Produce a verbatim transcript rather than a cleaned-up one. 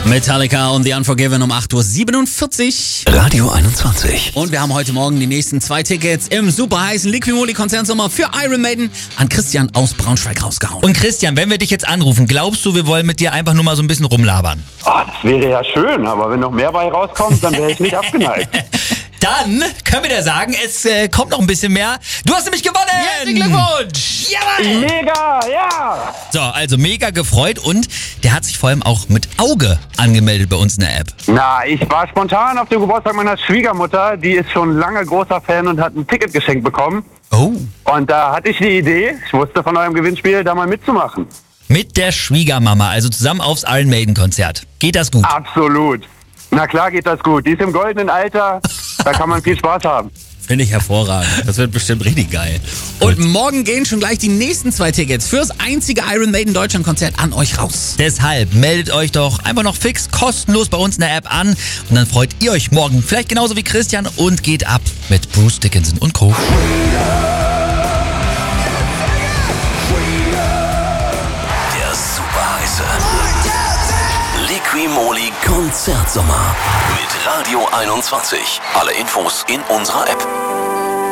Metallica und The Unforgiven um acht Uhr siebenundvierzig. Radio einundzwanzig. Und wir haben heute Morgen die nächsten zwei Tickets im super heißen Liquimoli-Konzertsommer für Iron Maiden an Christian aus Braunschweig rausgehauen. Und Christian, wenn wir dich jetzt anrufen, glaubst du, wir wollen mit dir einfach nur mal so ein bisschen rumlabern? Oh, das wäre ja schön, aber wenn noch mehr bei rauskommt, dann wäre ich nicht abgeneigt. Dann können wir dir sagen, es äh, kommt noch ein bisschen mehr. Du hast nämlich gewonnen! Herzlichen Glückwunsch! Jawohl! Mega, ja! So, also mega gefreut und der hat sich vor allem auch mit Auge angemeldet bei uns in der App. Na, ich war spontan auf dem Geburtstag meiner Schwiegermutter, die ist schon lange großer Fan und hat ein Ticket geschenkt bekommen. Oh. Und da hatte ich die Idee, ich wusste von eurem Gewinnspiel, da mal mitzumachen. Mit der Schwiegermama, also zusammen aufs Iron Maiden Konzert. Geht das gut? Absolut. Na klar geht das gut. Die ist im goldenen Alter, da kann man viel Spaß haben. Finde ich hervorragend. Das wird bestimmt richtig geil. Und morgen gehen schon gleich die nächsten zwei Tickets fürs einzige Iron Maiden Deutschland Konzert an euch raus. Deshalb meldet euch doch einfach noch fix kostenlos bei uns in der App an und dann freut ihr euch morgen vielleicht genauso wie Christian und geht ab mit Bruce Dickinson und Co. Der super heiße Liquimoli Konzertsommer mit Radio einundzwanzig. Alle Infos in unserer App.